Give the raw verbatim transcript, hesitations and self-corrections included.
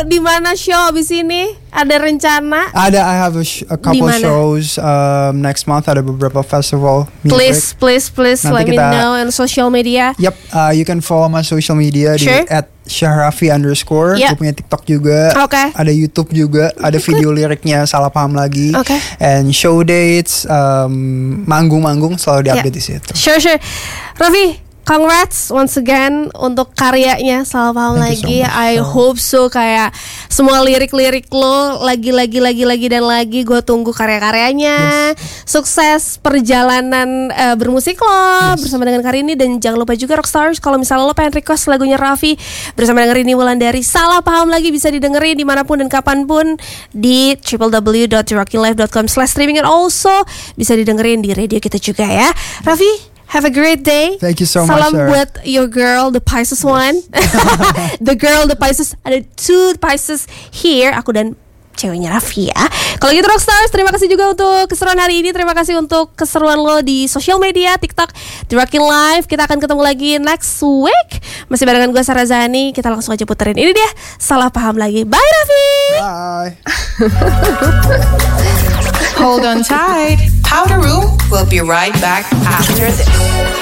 di mana show abis ini? Ada rencana? Ada, I have a, sh- a couple shows um, next month. Ada beberapa festival music. Please, please, please Nanti let kita, me know on social media. Yep, uh, you can follow my social media sure. di at Syahrafi underscore. Yep. Gue punya TikTok juga. Okay. Ada YouTube juga. Ada video liriknya Salah Paham Lagi. Okay. And show dates, um, manggung-manggung selalu diupdate yeah. di situ. Sure, sure. Raffi, congrats once again untuk karyanya Salah Paham Thank Lagi. So I hope so, kayak semua lirik-lirik lo lagi lagi lagi lagi dan lagi. Gue tunggu karya-karyanya. Yes. Sukses perjalanan uh, bermusik lo yes. bersama dengan Karini, dan jangan lupa juga Rockstars kalau misalnya lo pengen request lagunya Raffi bersama dengan Rini Wulandari, Salah Paham Lagi bisa didengerin dimanapun dan kapanpun di w w w dot rockin life dot com slash streaming, and also bisa didengerin di radio kita juga ya. Raffi, have a great day. Thank you so Salam much. Salam buat your girl, the Pisces one. The girl, the Pisces. Ada two Pisces here. Aku dan ceweknya Raffi ya. Kalau gitu Rockstars, terima kasih juga untuk keseruan hari ini. Terima kasih untuk keseruan lo di social media, TikTok, di Rockin Live. Kita akan ketemu lagi next week. Masih barengan gue Sarah Zani. Kita langsung aja puterin ini dia, Salah Paham Lagi. Bye Raffi. Bye. Hold on tight. Powder Room will be right back after this.